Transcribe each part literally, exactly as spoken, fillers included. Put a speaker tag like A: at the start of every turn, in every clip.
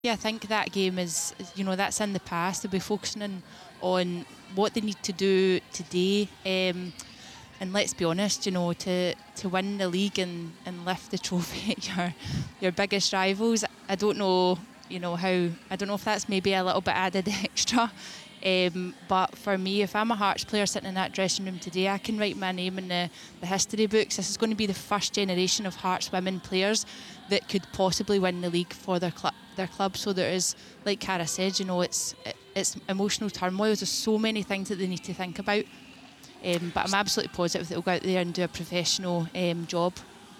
A: Yeah, I think that game is, you know, that's in the past. They'll be focusing on, on what they need to do today. Um, and let's be honest, you know, to, to win the league and, and lift the trophy at your your biggest rivals, I don't know, you know, how, I don't know if that's maybe a little bit added extra. Um, but for me, if I'm a Hearts player sitting in that dressing room today, I can write my name in the, the history books. This is going to be the first generation of Hearts women players that could possibly win the league for their club. Their club. So there is, like Cara said, you know, it's it, it's emotional turmoil. There's so many things that they need to think about. Um, but I'm absolutely positive that they'll go out there and do a professional um, job.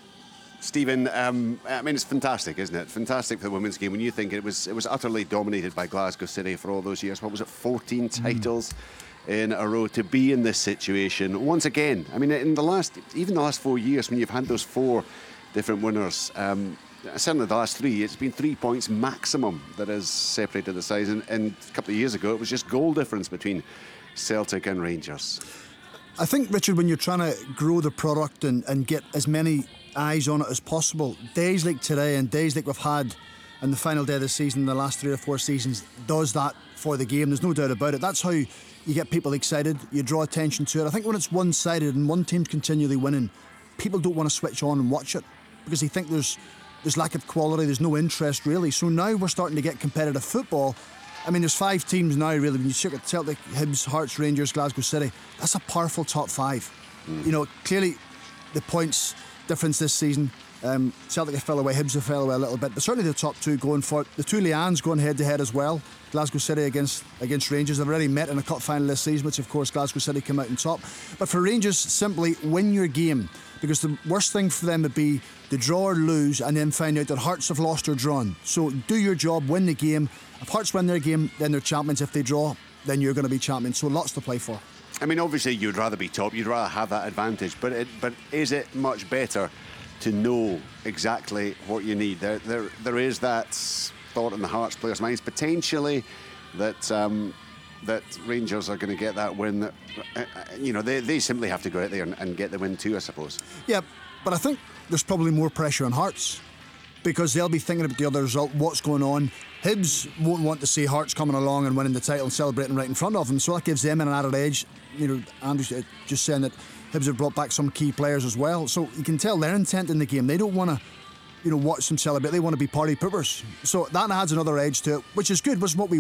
B: Stephen, um, I mean, it's fantastic, isn't it? Fantastic for the women's game. When you think it was, it was utterly dominated by Glasgow City for all those years. What was it, fourteen mm. titles in a row? To be in this situation once again. I mean, in the last, even the last four years, when you've had those four different winners. Um, Certainly the last three, it's been three points maximum that has separated the sides. And, and a couple of years ago, it was just goal difference between Celtic and Rangers.
C: I think, Richard, when you're trying to grow the product and, and get as many eyes on it as possible, days like today and days like we've had in the final day of the season, the last three or four seasons, does that for the game. There's no doubt about it. That's how you get people excited. You draw attention to it. I think when it's one-sided and one team's continually winning, people don't want to switch on and watch it because they think there's There's lack of quality, there's no interest really. So now we're starting to get competitive football. I mean, there's five teams now really. When you look at Celtic, Hibs, Hearts, Rangers, Glasgow City, that's a powerful top five. Mm. You know, clearly the points difference this season, um, Celtic have fell away, Hibs have fell away a little bit, but certainly the top two going for it. The two Leannes going head to head as well. Glasgow City against against Rangers. They've already met in a cup final this season, which of course Glasgow City came out on top. But for Rangers, simply win your game, because the worst thing for them would be to draw or lose and then find out that Hearts have lost or drawn. So do your job, win the game. If Hearts win their game, then they're champions. If they draw, then you're going to be champions. So lots to play for.
B: I mean, obviously you'd rather be top, you'd rather have that advantage, but it, but is it much better to know exactly what you need? There, there, there is that thought in the Hearts players' minds potentially that um, that Rangers are going to get that win. That uh, you know, they they simply have to go out there and, and get the win too, I suppose.
C: Yeah, but I think there's probably more pressure on Hearts because they'll be thinking about the other result, what's going on. Hibs won't want to see Hearts coming along and winning the title and celebrating right in front of them, so that gives them an added edge. You know, Andrew's just saying that Hibs have brought back some key players as well, so you can tell their intent in the game. They don't want to, you know, watch them celebrate. They want to be party poopers. So that adds another edge to it, which is good, which is what we